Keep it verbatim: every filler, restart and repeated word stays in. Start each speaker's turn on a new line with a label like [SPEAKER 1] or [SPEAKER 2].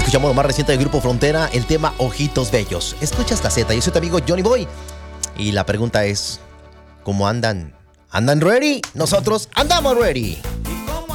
[SPEAKER 1] Escuchamos lo más reciente del Grupo Frontera, el tema Ojitos Bellos. Escuchas la Z, yo soy tu amigo Johnny Boy. Y la pregunta es, ¿cómo andan? ¿Andan ready? Nosotros andamos ready.